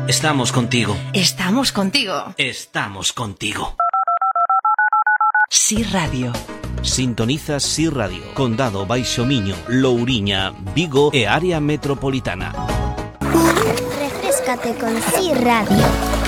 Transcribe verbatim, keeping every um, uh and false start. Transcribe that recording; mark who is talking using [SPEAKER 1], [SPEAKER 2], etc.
[SPEAKER 1] Estamos contigo.
[SPEAKER 2] Estamos contigo.
[SPEAKER 1] Estamos contigo.
[SPEAKER 3] Si Radio.
[SPEAKER 1] Sintonizas Si Radio, Condado Baixo Miño, Louriña, Vigo e área metropolitana.
[SPEAKER 4] Refréscate con Si Radio.